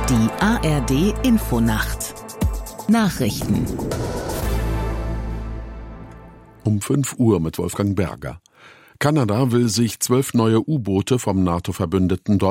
Die ARD Infonacht Nachrichten Um 5 Uhr mit Wolfgang Berger. Kanada will sich 12 neue U-Boote vom NATO-Verbündeten